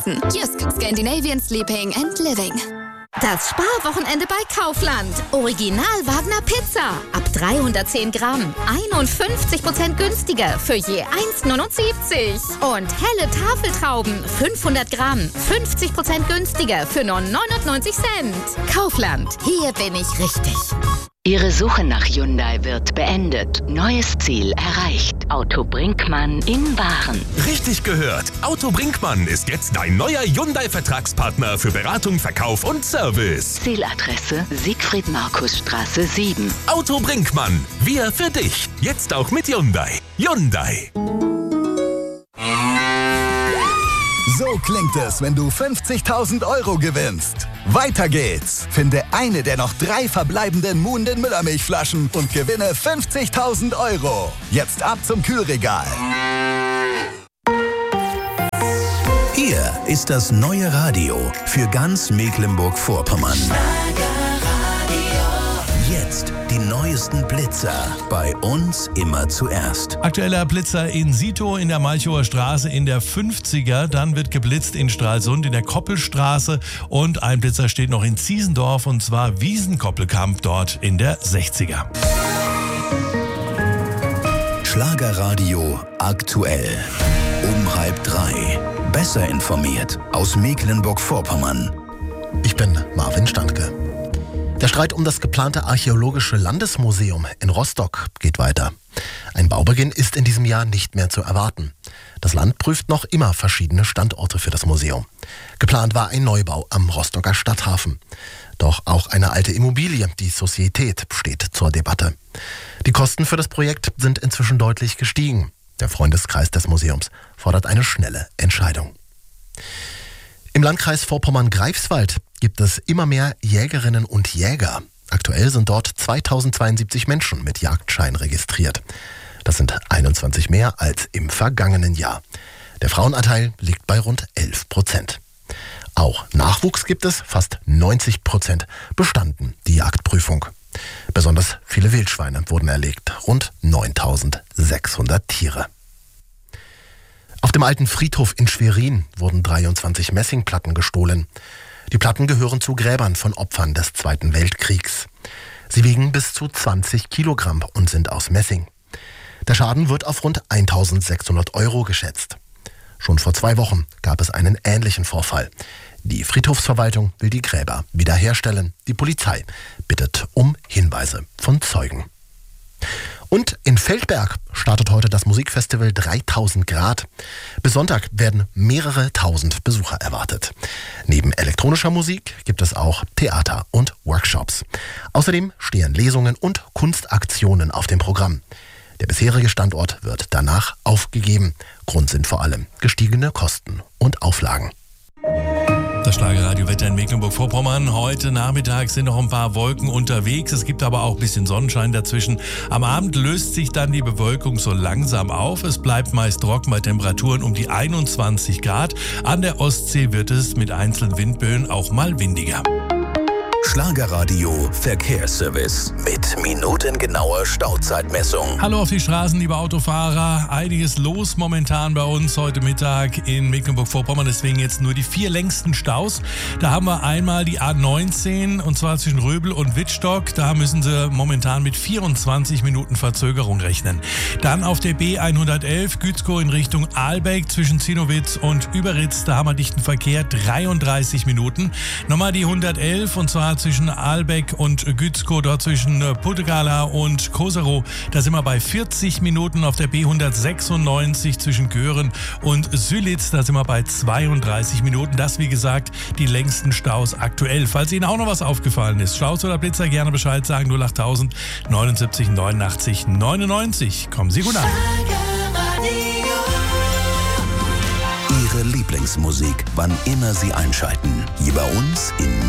umsetzen. Just Scandinavian Sleeping and Living. Das Sparwochenende bei Kaufland. Original Wagner Pizza. Ab 310 Gramm. 51% günstiger für je 1,79. Und helle Tafeltrauben. 500 Gramm. 50% günstiger für nur 99 Cent. Kaufland. Hier bin ich richtig. Ihre Suche nach Hyundai wird beendet. Neues Ziel erreicht. Auto Brinkmann in Waren. Richtig gehört. Auto Brinkmann ist jetzt dein neuer Hyundai-Vertragspartner für Beratung, Verkauf und Service. Zieladresse Siegfried-Markus-Straße 7. Auto Brinkmann. Wir für dich. Jetzt auch mit Hyundai. Hyundai. So klingt es, wenn du 50.000 Euro gewinnst. Weiter geht's. Finde eine der noch 3 verbleibenden Muhnden Müllermilchflaschen und gewinne 50.000 Euro. Jetzt ab zum Kühlregal. Hier ist das neue Radio für ganz Mecklenburg-Vorpommern. Jetzt die neuesten Blitzer. Bei uns immer zuerst. Aktueller Blitzer in Sito in der Malchower Straße in der 50er. Dann wird geblitzt in Stralsund in der Koppelstraße. Und ein Blitzer steht noch in Ziesendorf, und zwar Wiesenkoppelkamp dort in der 60er. Schlagerradio aktuell. Um 2:30. Besser informiert aus Mecklenburg-Vorpommern. Ich bin Marvin Standke. Der Streit um das geplante Archäologische Landesmuseum in Rostock geht weiter. Ein Baubeginn ist in diesem Jahr nicht mehr zu erwarten. Das Land prüft noch immer verschiedene Standorte für das Museum. Geplant war ein Neubau am Rostocker Stadthafen. Doch auch eine alte Immobilie, die Societät, steht zur Debatte. Die Kosten für das Projekt sind inzwischen deutlich gestiegen. Der Freundeskreis des Museums fordert eine schnelle Entscheidung. Im Landkreis Vorpommern-Greifswald gibt es immer mehr Jägerinnen und Jäger. Aktuell sind dort 2072 Menschen mit Jagdschein registriert. Das sind 21 mehr als im vergangenen Jahr. Der Frauenanteil liegt bei rund 11%. Auch Nachwuchs gibt es, fast 90% bestanden die Jagdprüfung. Besonders viele Wildschweine wurden erlegt, rund 9.600 Tiere. Auf dem alten Friedhof in Schwerin wurden 23 Messingplatten gestohlen. Die Platten gehören zu Gräbern von Opfern des Zweiten Weltkriegs. Sie wiegen bis zu 20 Kilogramm und sind aus Messing. Der Schaden wird auf rund 1.600 Euro geschätzt. Schon vor 2 Wochen gab es einen ähnlichen Vorfall. Die Friedhofsverwaltung will die Gräber wiederherstellen. Die Polizei bittet um Hinweise von Zeugen. Und in Feldberg startet heute das Musikfestival 3000 Grad. Bis Sonntag werden mehrere tausend Besucher erwartet. Neben elektronischer Musik gibt es auch Theater und Workshops. Außerdem stehen Lesungen und Kunstaktionen auf dem Programm. Der bisherige Standort wird danach aufgegeben. Grund sind vor allem gestiegene Kosten und Auflagen. Das Schlagerradiowetter in Mecklenburg-Vorpommern. Heute Nachmittag sind noch ein paar Wolken unterwegs. Es gibt aber auch ein bisschen Sonnenschein dazwischen. Am Abend löst sich dann die Bewölkung so langsam auf. Es bleibt meist trocken bei Temperaturen um die 21 Grad. An der Ostsee wird es mit einzelnen Windböen auch mal windiger. Schlagerradio Verkehrsservice mit minutengenauer Stauzeitmessung. Hallo auf die Straßen, liebe Autofahrer. Einiges los momentan bei uns heute Mittag in Mecklenburg-Vorpommern. Deswegen jetzt nur die 4 längsten Staus. Da haben wir einmal die A19 und zwar zwischen Röbel und Wittstock. Da müssen Sie momentan mit 24 Minuten Verzögerung rechnen. Dann auf der B111 Gützkow in Richtung Ahlbeck zwischen Zinnowitz und Überritz. Da haben wir dichten Verkehr, 33 Minuten. Nochmal die 111 und zwar zwischen Ahlbeck und Gützkow, dort zwischen Puttegala und Koserow. Da sind wir bei 40 Minuten. Auf der B196 zwischen Göhren und Sülitz, da sind wir bei 32 Minuten. Das, wie gesagt, die längsten Staus aktuell. Falls Ihnen auch noch was aufgefallen ist, Staus oder Blitzer, gerne Bescheid sagen. 08000 79 89 99. Kommen Sie gut an. Ihre Lieblingsmusik, wann immer Sie einschalten. Hier bei uns in